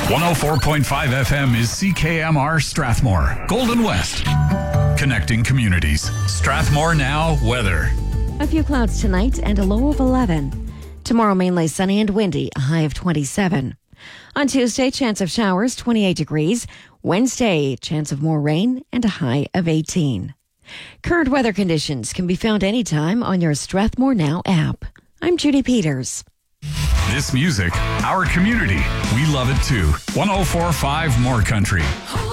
104.5 FM is CKMR Strathmore, Golden West. Connecting communities. Strathmore Now weather. A few clouds tonight and a low of 11. Tomorrow mainly sunny and windy, a high of 27. On Tuesday, chance of showers, 28 degrees. Wednesday, chance of more rain and a high of 18. Current weather conditions can be found anytime on your Strathmore Now app. I'm Judy Peters. This music, our community. We love it too. 104.5 More Country.